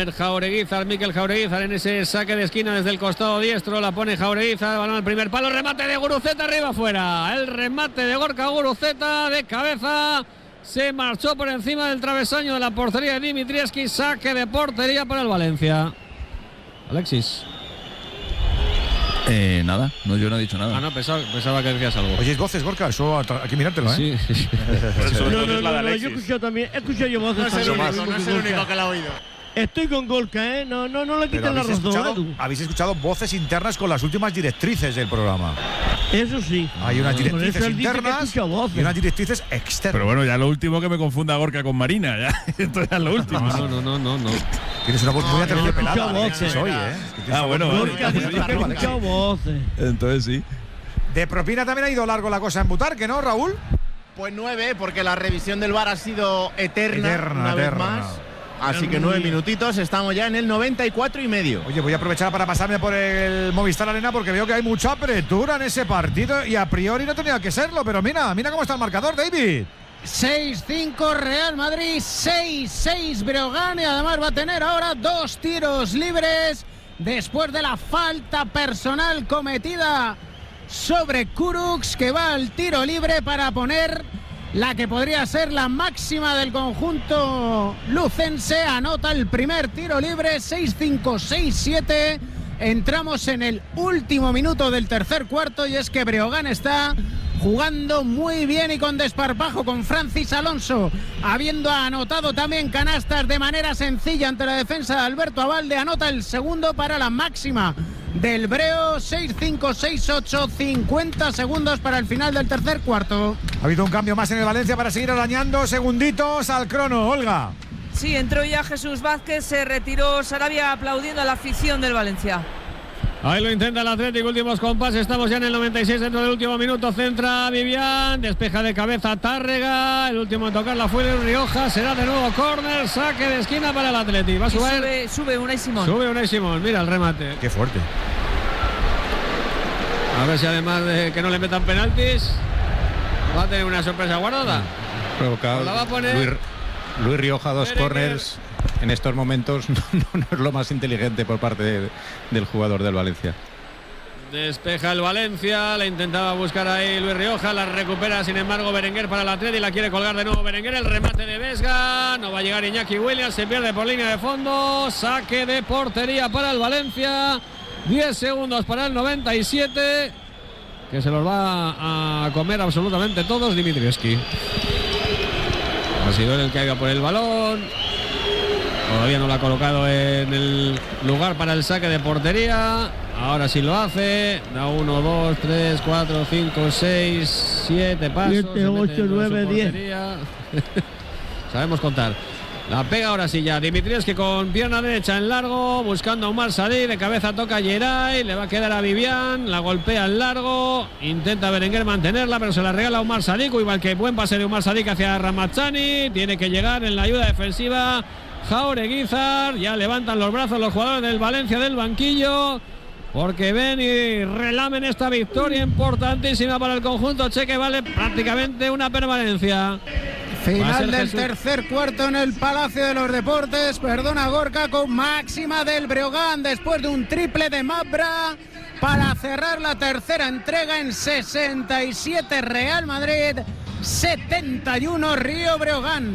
ver Jaureguizar, Mikel Jaureguizar en ese saque de esquina desde el costado diestro. La pone Jaureguizar, balón al primer palo, remate de Guruceta arriba afuera. El remate de Gorka Guruceta de cabeza. Se marchó por encima del travesaño de la portería de Dimitrievski. Saque de portería para el Valencia. Alexis. Nada, no, yo no he dicho nada. Ah, no, pensaba que decías algo. Oyes voces, Gorka, eso aquí mirártelo, ¿eh? Sí. No, yo he escuchado también. He escuchado yo voces. No es el único que la ha oído. Estoy con Gorka, ¿eh? No le quiten la razón. Habéis escuchado voces internas con las últimas directrices del programa. Eso sí. Hay unas directrices internas y unas directrices externas. Pero bueno, ya lo último que me confunda Gorka con Marina, ya. Esto ya es lo último. No. Tienes una voz muy aterciopelada, voces hoy, ¿eh? Bueno, Gorka dice que he escuchado voces. Entonces sí. De propina también ha ido largo la cosa en Butarque, ¿no, Raúl? Pues 9, porque la revisión del VAR ha sido eterna una vez más. Así que 9 minutitos, estamos ya en el 94,5. Oye, voy a aprovechar para pasarme por el Movistar Arena porque veo que hay mucha apretura en ese partido y a priori no tenía que serlo, pero mira cómo está el marcador, David. 6-5 Real Madrid, 6-6 Breogán, y además va a tener ahora 2 tiros libres después de la falta personal cometida sobre Kurucs, que va al tiro libre para poner la que podría ser la máxima del conjunto lucense. Anota el primer tiro libre, 6-5, 6-7. Entramos en el último minuto del tercer cuarto y es que Breogán está jugando muy bien y con desparpajo, con Francis Alonso habiendo anotado también canastas de manera sencilla ante la defensa de Alberto Abalde. Anota el segundo para la máxima del Breo, 6-5, 6-8, 50 segundos para el final del tercer cuarto. Ha habido un cambio más en el Valencia para seguir arañando segunditos al crono, Olga. Sí, entró ya Jesús Vázquez, se retiró Sarabia aplaudiendo a la afición del Valencia. Ahí lo intenta el Atlético, últimos compases, estamos ya en el 96 dentro del último minuto. Centra Vivian, despeja de cabeza Tárrega, el último en tocarla fue el Rioja, será de nuevo córner, saque de esquina para el Atlético. Va a subir. Sube Unai Simón. Sube Unai Simón, mira el remate. Qué fuerte. A ver si además de que no le metan penaltis, va a tener una sorpresa guardada. Provocado. La va a poner Luis Rioja, 2 corners. En estos momentos no es lo más inteligente por parte del jugador del Valencia. Despeja el Valencia, la intentaba buscar ahí Luis Rioja, la recupera sin embargo Berenguer para el Atleti, la quiere colgar de nuevo Berenguer, el remate de Vesga, no va a llegar Iñaki Williams, se pierde por línea de fondo, saque de portería para el Valencia, 10 segundos para el 97, que se los va a comer absolutamente todos Dimitrievski. Ha sido él el que ha ido por el balón. Todavía no lo ha colocado en el lugar para el saque de portería. Ahora sí lo hace. Da 1, 2, 3, 4, 5, 6, 7 pasos. 7, 8, 9, 10. Sabemos contar. La pega ahora sí ya Dimitrievski con pierna derecha en largo, buscando a Umar Sadik, de cabeza toca a Geray, le va a quedar a Vivian, la golpea en largo, intenta Berenguer mantenerla, pero se la regala a Umar Sadik, igual que buen pase de Umar Sadik hacia Ramazani, tiene que llegar en la ayuda defensiva Jaureguizar, ya levantan los brazos los jugadores del Valencia del banquillo, porque ven y relamen esta victoria importantísima para el conjunto cheque, vale prácticamente una permanencia. Final del tercer cuarto en el Palacio de los Deportes. Perdona Gorka, con máxima del Breogán después de un triple de Mabra para cerrar la tercera entrega en 67 Real Madrid, 71 Río Breogán.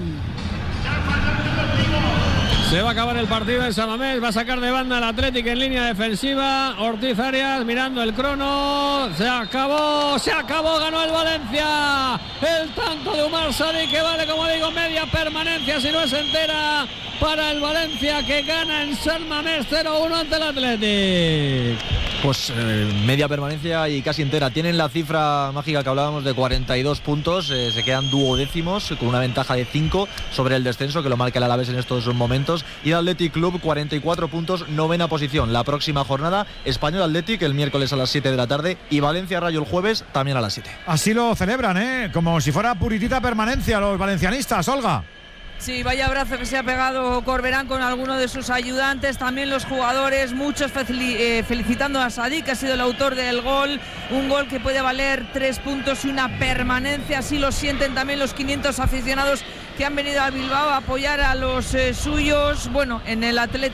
Se va a acabar el partido en San Mamés, va a sacar de banda el Atlético en línea defensiva. Ortiz Arias mirando el crono. Se acabó, ganó el Valencia. El tanto de Umar Sadik, que vale, como digo, media permanencia si no es entera para el Valencia, que gana en San Mamés 0-1 ante el Atlético. Pues media permanencia y casi entera. Tienen la cifra mágica que hablábamos de 42 puntos, se quedan duodécimos con una ventaja de 5 sobre el descenso que lo marca el Alavés en estos momentos. Y el Athletic Club 44 puntos, novena posición. La próxima jornada, Español Athletic el miércoles a las 7 de la tarde y Valencia Rayo el jueves también a las 7. Así lo celebran, como si fuera puritita permanencia los valencianistas, Olga. Sí, vaya abrazo que se ha pegado Corberán con alguno de sus ayudantes, también los jugadores, muchos felicitando a Sadik, que ha sido el autor del gol, un gol que puede valer 3 puntos y una permanencia, así lo sienten también los 500 aficionados que han venido a Bilbao a apoyar a los suyos, bueno, en el Atlético.